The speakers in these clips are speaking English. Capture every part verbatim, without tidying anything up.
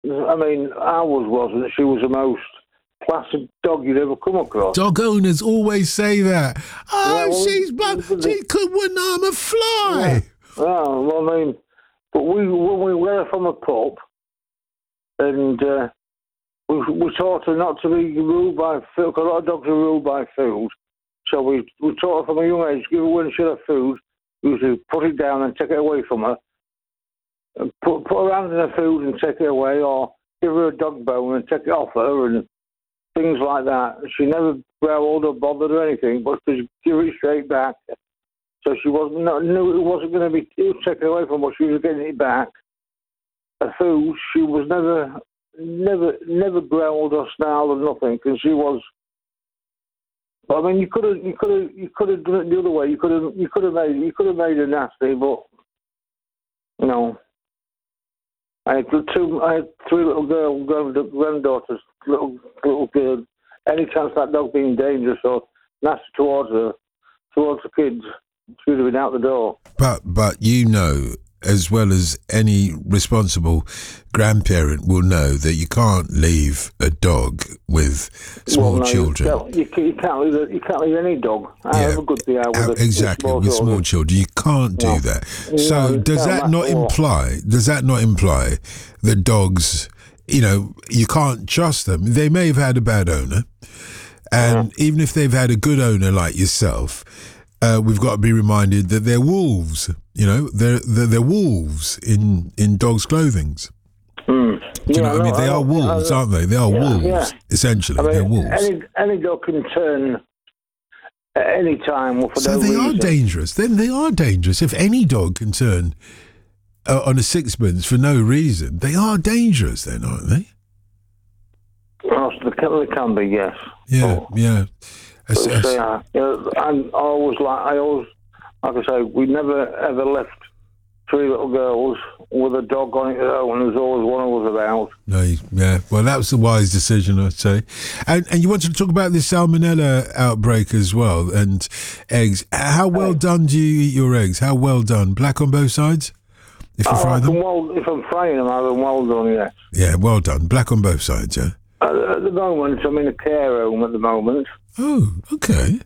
I mean, ours wasn't. She was the most placid dog you'd ever come across. Dog owners always say that. Oh, Yeah, well, she's but she could wouldn't harm a fly. Yeah, yeah, well, I mean, but we when we were from a pup, and uh, we we taught her not to be ruled by food. 'Cause a lot of dogs are ruled by food, so we we taught her from a young age. Give her when she had food, we used to put it down and take it away from her. And put put her hand in her food and take it away, or give her a dog bone and take it off her, and things like that. She never growled or bothered or anything, but just give it straight back. So she wasn't not, knew it wasn't going to be it was taken away from her. She was getting it back. Her food, she was never, never, never growled or snarled or nothing, because she was. I mean, you could have, you could have, you could have done it the other way. You could have, you could have made, you could have made her nasty, but you know. I had two, I had three little girl grand, granddaughters, little little girls. Any chance that dog being dangerous or nasty towards her, towards the kids, she would have been out the door. But but you know, as well as any responsible grandparent will know, that you can't leave a dog with small well, no, children. You can't, you can't leave a, you can't leave any dog. However good they are with uh, a, exactly with with small, small children, you can't do no. that. So No, does no, that not that's all. imply? Does that not imply that dogs, you know, you can't trust them? They may have had a bad owner, and yeah. even if they've had a good owner like yourself, uh, we've got to be reminded that they're wolves. You know, they're they're, they're wolves in in dogs' clothings. Mm. Do you yeah, know what I mean? They are wolves, aren't they? They are yeah, wolves, yeah. essentially. I mean, they're wolves. Any, any dog can turn at any time. For So no they reason. are dangerous. Then they are dangerous. If any dog can turn uh, on a sixpence for no reason, they are dangerous then, aren't they? Well, they can, they can be, yes. Yeah, oh. yeah. As, as, They are. Yeah, and I always like, I always, like I say, we never ever left three little girls with a dog on it at home, and there's always one of us about. No, yeah. Well, that was the wise decision, I'd say. And and you wanted to talk about this salmonella outbreak as well, and eggs. How well done do you eat your eggs? How well done? Black on both sides? If you I fry them? Well, if I'm frying them, I have them well done, yes. Yeah, well done. Black on both sides, yeah? At, at the moment, I'm in a care home at the moment. Oh, okay.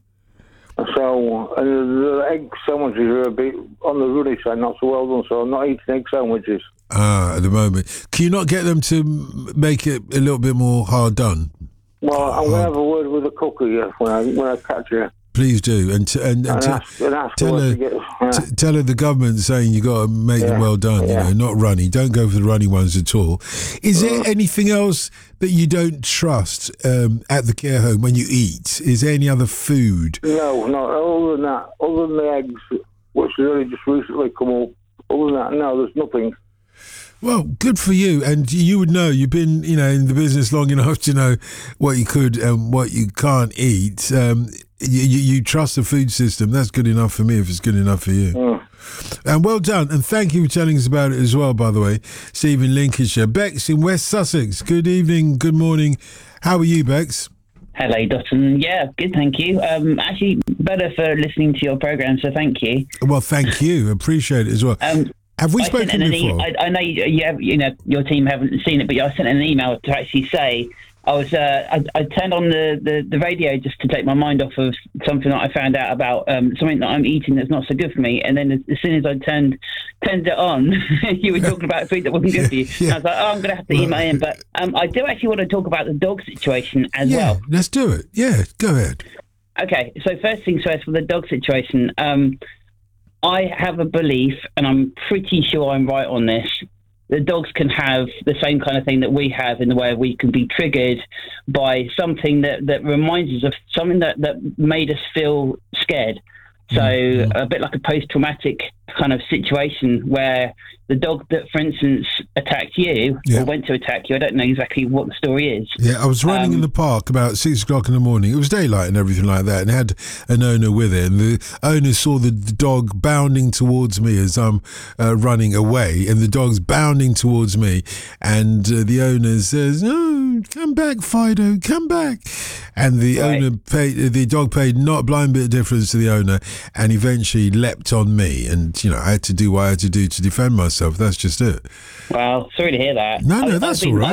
So, and the egg sandwiches are a bit on the runny side, not so well done, so I'm not eating egg sandwiches. Ah, at the moment. Can you not get them to make it a little bit more hard done? Well, I'm going to have a word with the cooker yeah, when I when I catch you. Please do, and t- and, and, And t- ask, and ask tell her her, to get, yeah. t- tell her the government's saying you got to make them Yeah, well done. yeah. You know, not runny. Don't go for the runny ones at all. Is there anything else that you don't trust um, at the care home when you eat? Is there any other food? No, no. Other than that, other than the eggs, which has only just recently come up. Other than that, no, there's nothing. Well, good for you, and you would know. You've been, you know, in the business long enough to know what you could and what you can't eat. Um, you, you, you trust the food system. That's good enough for me if it's good enough for you. Mm. And well done, and thank you for telling us about it as well, by the way. Steve in Lincolnshire. Bex in West Sussex. Good evening, good morning. How are you, Bex? Hello, Dotton. Yeah, good, thank you. Um, actually, better for listening to your programme, so thank you. Well, thank you. Appreciate it as well. Um, Have we I spoken sent an before? E- I, I know you, you, have, you know your team haven't seen it, but I sent an email to actually say I was. Uh, I, I turned on the, the, the radio just to take my mind off of something that I found out about um, something that I'm eating that's not so good for me. And then as, as soon as I turned turned it on, you were talking about food that wasn't good for you. Yeah. And I was like, oh, I'm going to have to email in. But um, I do actually want to talk about the dog situation as yeah, well. let's do it. Yeah, go ahead. Okay, so first things first, for the dog situation, um, I have a belief, and I'm pretty sure I'm right on this, that dogs can have the same kind of thing that we have, in the way we can be triggered by something that, that reminds us of something that, that made us feel scared. So Mm-hmm. a bit like a post-traumatic kind of situation where the dog that, for instance, attacked you Yeah. or went to attack you, I don't know exactly what the story is. Yeah, I was running Um, in the park about six o'clock in the morning. It was daylight and everything like that, and had an owner with it. And the owner saw the dog bounding towards me as I'm uh, running away, and the dog's bounding towards me. And uh, the owner says, "No, come back, Fido, come back." And the Right. owner paid. The dog paid not a blind bit of difference to the owner, and eventually leapt on me. And you know, I had to do what I had to do to defend myself. That's just it. Well, sorry to hear that. No, no, I- I that's think all right.